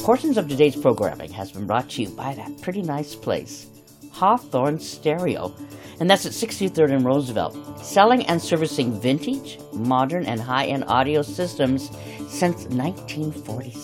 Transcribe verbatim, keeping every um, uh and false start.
Portions of today's programming has been brought to you by that pretty nice place, Hawthorne Stereo, and that's at sixty-third and Roosevelt, selling and servicing vintage, modern, and high-end audio systems since nineteen forty-six.